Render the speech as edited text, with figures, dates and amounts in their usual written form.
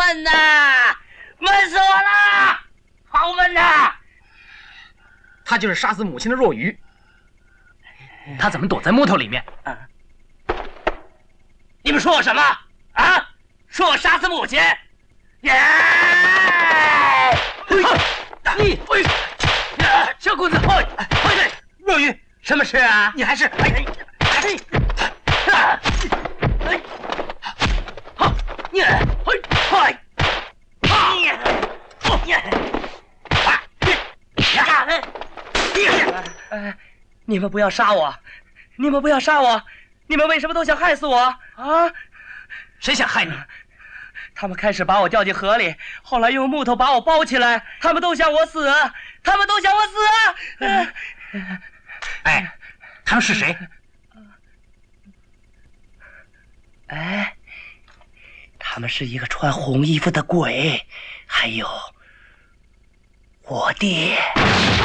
门呐！闷死我了！好闷呐！ 他就是杀死母亲的若愚。 他怎么躲在木头里面？ 你们说我什么？啊？说我杀死母亲？耶！ 小公子， 若愚，什么事啊？ 你还是你们不要杀我！你们不要杀我！你们为什么都想害死我啊？ 谁想害你？ 他们开始把我掉进河里，后来用木头把我包起来，他们都想我死，他们都想我死！ 哎，他们是谁？ 哎，他们是一个穿红衣服的鬼，还有我爹。